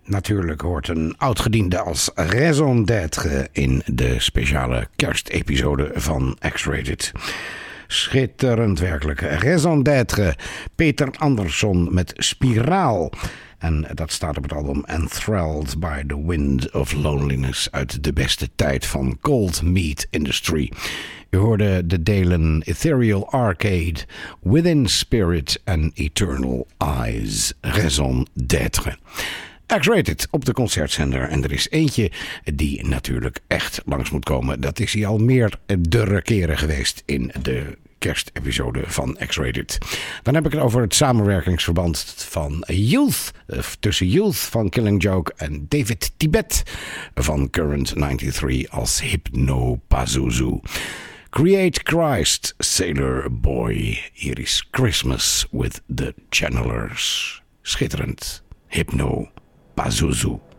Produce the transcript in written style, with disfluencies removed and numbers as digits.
Natuurlijk hoort een oudgediende als raison d'être in de speciale kerstepisode van X-Rated. Schitterend werkelijk. Raison d'être. Peter Andersson met Spiraal. En dat staat op het album Enthralled by the Wind of Loneliness uit de beste tijd van Cold Meat Industry. U hoorde de delen Ethereal Arcade, Within Spirit en Eternal Eyes. Raison d'être. X-Rated op de concertzender. En er is eentje die natuurlijk echt langs moet komen. Dat is hij al meerdere keren geweest in de kerstepisode van X-Rated. Dan heb ik het over het samenwerkingsverband van Youth. Tussen Youth van Killing Joke en David Tibet van Current 93 als Hypno Pazuzu. Create Christ, Sailor Boy. Hier is Christmas with the Channelers. Schitterend. Hypno Pazuzu.